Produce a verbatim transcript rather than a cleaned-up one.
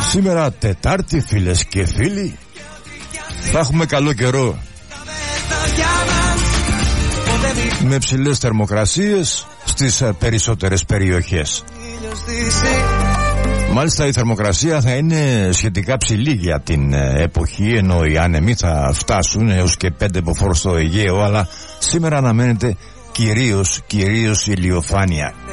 Σήμερα Τετάρτη, φίλες και φίλοι, θα έχουμε καλό καιρό με ψηλές θερμοκρασίες στις περισσότερες περιοχές. Μάλιστα η θερμοκρασία θα είναι σχετικά ψηλή για την εποχή, ενώ οι άνεμοι θα φτάσουν έως και πέντε μποφόρ στο Αιγαίο, αλλά σήμερα αναμένεται κυρίως, κυρίως ηλιοφάνεια.